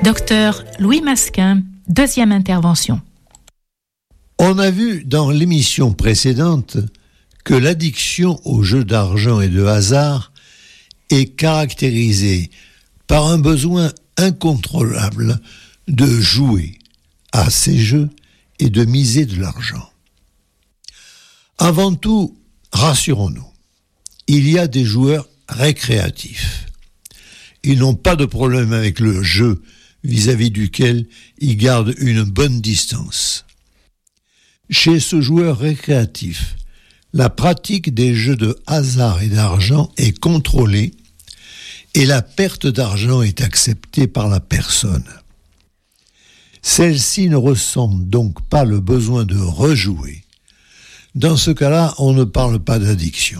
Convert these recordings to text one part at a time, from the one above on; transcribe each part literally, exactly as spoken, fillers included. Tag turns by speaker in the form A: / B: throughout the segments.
A: Docteur Louis Masquin, deuxième intervention.
B: On a vu dans l'émission précédente que l'addiction aux jeux d'argent et de hasard est caractérisée par un besoin incontrôlable de jouer à ces jeux et de miser de l'argent. Avant tout, rassurons-nous, il y a des joueurs récréatifs. Ils n'ont pas de problème avec le jeu vis-à-vis duquel ils gardent une bonne distance. Chez ce joueur récréatif, la pratique des jeux de hasard et d'argent est contrôlée et la perte d'argent est acceptée par la personne. Celle-ci ne ressent donc pas le besoin de rejouer. Dans ce cas-là, on ne parle pas d'addiction.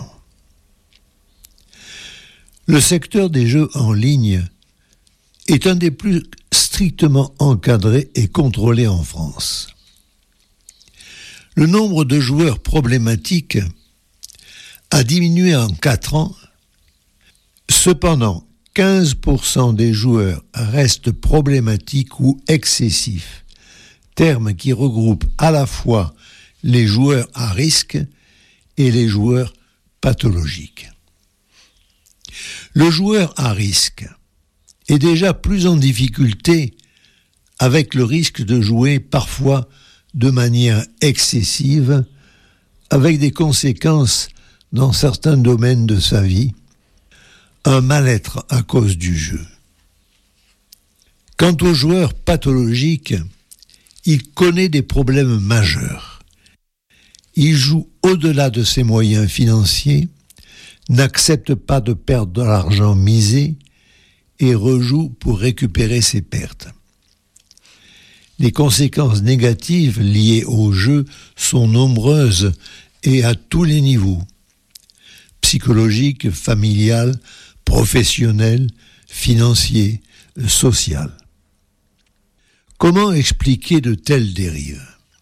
B: Le secteur des jeux en ligne est un des plus strictement encadrés et contrôlés en France. Le nombre de joueurs problématiques a diminué en quatre ans. Cependant, quinze pour cent des joueurs restent problématiques ou excessifs, terme qui regroupe à la fois les joueurs à risque et les joueurs pathologiques. Le joueur à risque est déjà plus en difficulté avec le risque de jouer parfois de manière excessive, avec des conséquences dans certains domaines de sa vie, un mal-être à cause du jeu. Quant au joueur pathologique, il connaît des problèmes majeurs. Il joue au-delà de ses moyens financiers, n'accepte pas de perdre de l'argent misé et rejoue pour récupérer ses pertes. Les conséquences négatives liées au jeu sont nombreuses et à tous les niveaux, psychologique, familial, professionnel, financier, social. Comment expliquer de telles dérives ?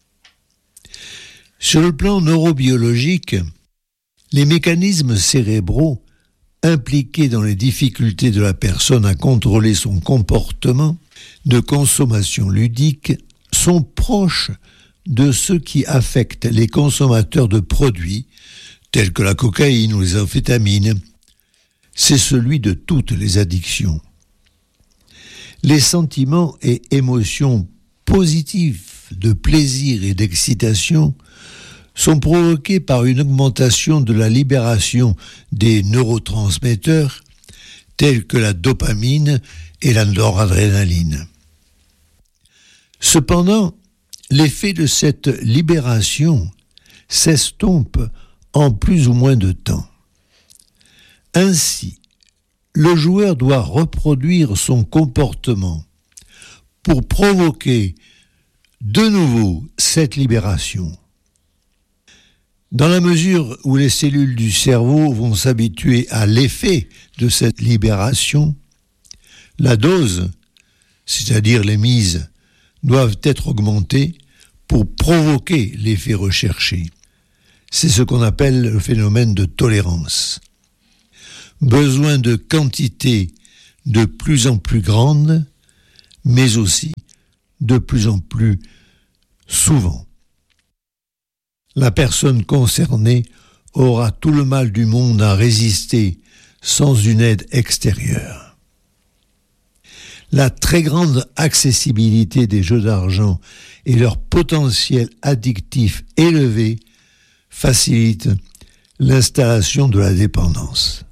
B: Sur le plan neurobiologique, les mécanismes cérébraux impliqués dans les difficultés de la personne à contrôler son comportement de consommation ludique sont proches de ceux qui affectent les consommateurs de produits tels que la cocaïne ou les amphétamines. C'est celui de toutes les addictions. Les sentiments et émotions positifs de plaisir et d'excitation sont provoqués par une augmentation de la libération des neurotransmetteurs tels que la dopamine et la noradrénaline. Cependant, l'effet de cette libération s'estompe en plus ou moins de temps. Ainsi, le joueur doit reproduire son comportement pour provoquer de nouveau cette libération. Dans la mesure où les cellules du cerveau vont s'habituer à l'effet de cette libération, la dose, c'est-à-dire les mises, doivent être augmentées pour provoquer l'effet recherché. C'est ce qu'on appelle le phénomène de tolérance. Besoin de quantités de plus en plus grandes, mais aussi de plus en plus souvent. La personne concernée aura tout le mal du monde à résister sans une aide extérieure. La très grande accessibilité des jeux d'argent et leur potentiel addictif élevé facilitent l'installation de la dépendance.